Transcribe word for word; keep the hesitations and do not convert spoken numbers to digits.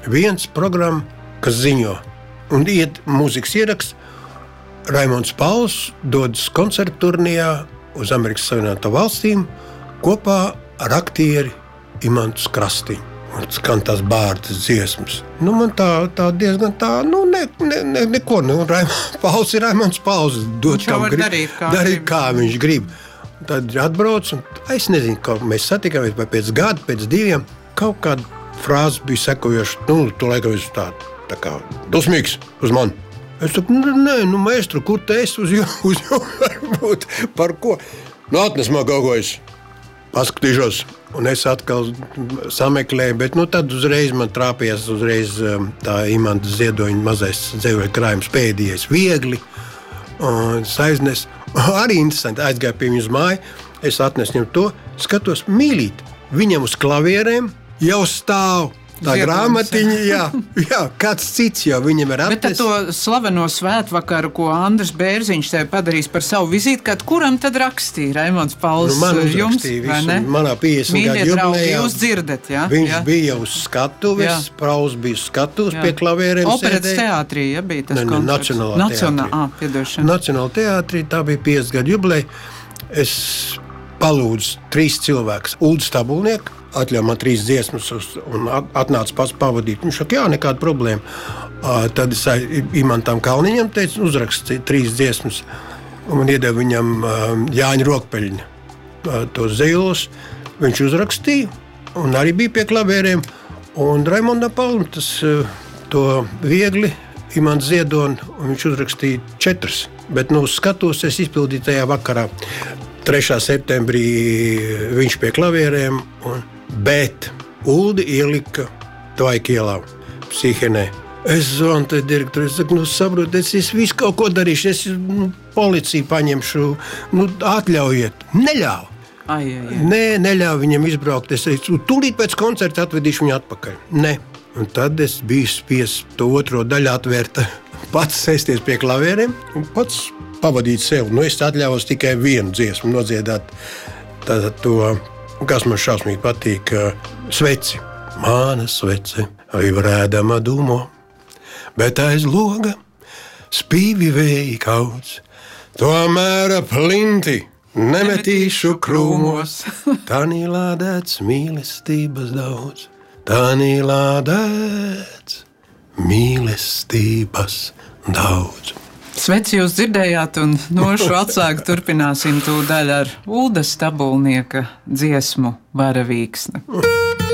viens programma, kas ziņo. Un iet mūzikas ieraksts. Raimonds Pauls dodas koncertu turnijā uz Amerikas Savienotām valstīm kopā ar aktieri Imantu Krastīņu. Un skan tās bārdas dziesmas. Nu, man tā, tā diezgan tā, nu, ne, ne, ne, neko. Nu, Raimonds Pauls ir Raimonds Pauls. Dod, viņš jau var grib, darīt, kā, darīt, kā viņš grib. Tad atbrauc, un es nezinu, kā mēs satikāmies, vai pēc gada, pēc diviem, kaut kāda frāze bija sekojoša, nu, to laikam es tā, tā kā dusmīgs uz mani. Es saku, nē, nu, maestru, kur te es uz jums, uz jums varbūt, par ko? Nu, atnes man kaut ko es paskatīšos, un es atkal sameklēju, bet, nu, tad uzreiz man trāpījās uzreiz tā Imanta Ziedoņa mazais dzējoļu krājums pēdējais viegli, un es aiznesu. Arī interesanti, aizgāju pie viņu uz māju, es atnesu viņam to, skatos, mīlīt, viņam uz klavierēm jau stāv tā Ziedums. Grāmatiņa, jā, jā, kāds cits jau viņam ir atnesis. Bet tad to slaveno svētvakaru, ko Andris Bērziņš tev padarīs par savu vizīti, kad kuram tad rakstīja Raimonds Pauls nu, man jums, vai ne? Manā piecdesmit gadu jubilejā. Jūs dzirdat, jā? Viņš jā. bija uz skatuves, jā. Pauls bija uz skatuves jā. Pie klavieriem. Operetes teātrī, ja bija tas ne, ne, koncerts? Nacionālā Nacionālā teātrī. Ah, piedošana. Nacionālā teātrī, tā bija piecdesmit gadu jubileja. Es palūdzu trīs cilvēkus, Uldu Stabulnieku, atļauj man trīs dziesmas un atnāca pats pavadīt. Viņš saka, jā, nekāda problēma. Tad es Imantam Kalniņam teicu, uzraksti trīs dziesmas. Un man iedeva viņam Jāņa Rokpeļņa tos zejos. Viņš uzrakstīja un arī bija pie klavieriem. Un Raimondam Paulam tas to viegli, Imants Ziedoni, un viņš uzrakstīja četras. Bet nu skatos, es izpildīju tajā vakarā. trešā septembrī viņš pie klavieriem un bet Uldi ielika Tvaika ielā, Psihenē. Es zvanu te direktoru, es saku, nu saprotu, es, es visu kaut ko darīšu, es nu, policiju paņemšu, nu atļaujiet. Neļauj. Ai, ai, ai. Nē, neļauj viņam izbraukt. Es teicu, tūlīt pēc koncerta atvedīšu viņu atpakaļ. Ne. Un tad es biju spies to otro daļu atvērt, pats sēsties pie klavieriem un pats pavadīt sev. Nu, es atļāvos tikai vienu dziesmu nodziedāt tātad to, kas man šausmīgi patīk, sveci. Mana svece, aivrēdama dūmo, bet aiz loga spīvi vēji kauts, tomēr plinti nemetīšu krūmos. Tanī lādēts mīlestības daudz, tanī lādēts mīlestības daudz. Sveci jūs dzirdējāt, un nošu atsāku turpināsim tūdaļ ar Ulda Stabulnieka dziesmu Varavīksne.